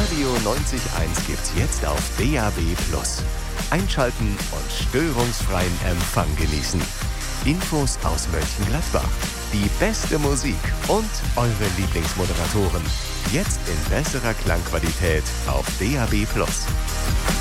Radio 90.1 gibt's jetzt auf DAB+. Einschalten und störungsfreien Empfang genießen. Infos aus Mönchengladbach, die beste Musik und eure Lieblingsmoderatoren. Jetzt in besserer Klangqualität auf DAB+.